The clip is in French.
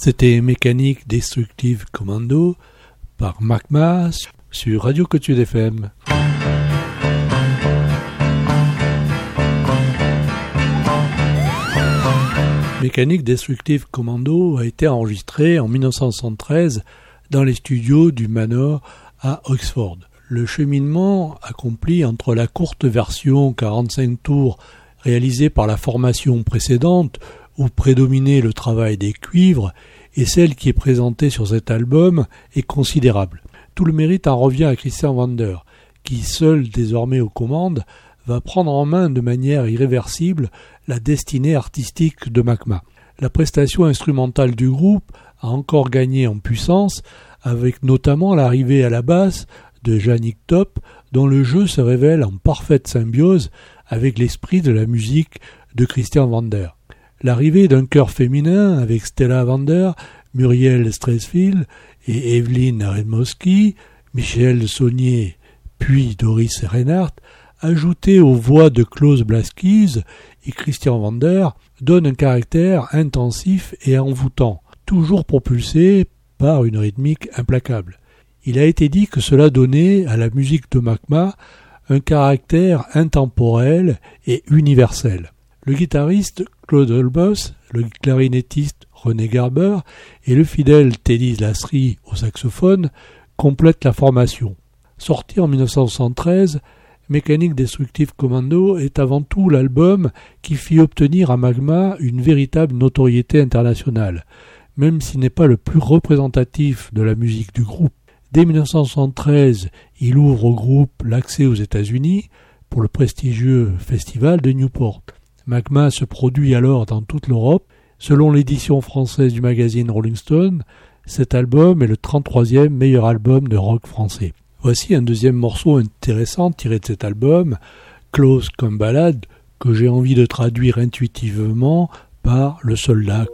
C'était Mécanique Destructive Commando par Magma sur Radio Cotude FM. Mécanique Destructive Commando a été enregistré en 1973 dans les studios du Manor à Oxford. Le cheminement accompli entre la courte version 45 tours réalisée par la formation précédente, où prédominait le travail des cuivres, et celle qui est présentée sur cet album est considérable. Tout le mérite en revient à Christian Vander, qui, seul désormais aux commandes, va prendre en main de manière irréversible la destinée artistique de Magma. La prestation instrumentale du groupe a encore gagné en puissance, avec notamment l'arrivée à la basse de Yannick Top, dont le jeu se révèle en parfaite symbiose avec l'esprit de la musique de Christian Vander. L'arrivée d'un chœur féminin avec Stella Vander, Muriel Streisfield et Evelyne Redmowski, Michel Saunier puis Doris Reinhardt, ajoutée aux voix de Klaus Blaskys et Christian Vander, donne un caractère intensif et envoûtant, toujours propulsé par une rythmique implacable. Il a été dit que cela donnait à la musique de Magma un caractère intemporel et universel. Le guitariste Claude Holbos, le clarinettiste René Garber et le fidèle Teddy Lasry au saxophone complètent la formation. Sorti en 1973, Mécanique Destructive Commando est avant tout l'album qui fit obtenir à Magma une véritable notoriété internationale, même s'il n'est pas le plus représentatif de la musique du groupe. Dès 1973, il ouvre au groupe l'accès aux États-Unis pour le prestigieux festival de Newport. Magma se produit alors dans toute l'Europe. Selon l'édition française du magazine Rolling Stone, cet album est le 33e meilleur album de rock français. Voici un deuxième morceau intéressant tiré de cet album, Close comme Ballade, que j'ai envie de traduire intuitivement par le soldat.